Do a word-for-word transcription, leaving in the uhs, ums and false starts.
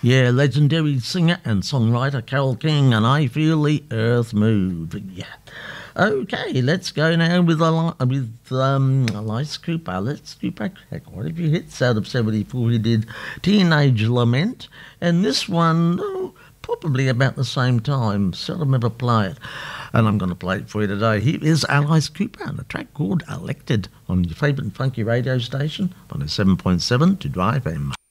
Yeah, legendary singer and songwriter Carole King, and I Feel the Earth Move. Yeah. Okay, let's go now with a with um, Alice Cooper. Let's do back quite a few hits out of seventy-four. He did Teenage Lament, and this one, oh, probably about the same time. Seldom ever play it. And I'm going to play it for you today. Here is Alice Cooper and a track called Elected on your favourite funky radio station, one oh seven point seven to Drive M.